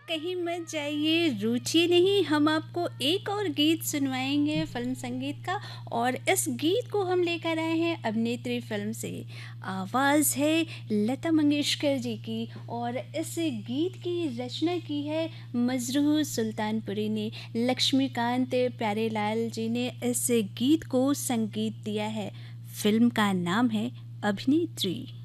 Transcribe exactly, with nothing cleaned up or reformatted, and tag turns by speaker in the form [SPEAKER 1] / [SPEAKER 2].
[SPEAKER 1] कहीं मत जाइए, रुचिए नहीं, हम आपको एक और गीत सुनवाएंगे फिल्म संगीत का। और इस गीत को हम लेकर आए हैं अभिनेत्री फिल्म से। आवाज़ है लता मंगेशकर जी की और इस गीत की रचना की है मजरूह सुल्तानपुरी ने। लक्ष्मीकांत प्यारेलाल जी ने इस गीत को संगीत दिया है। फिल्म का नाम है अभिनेत्री।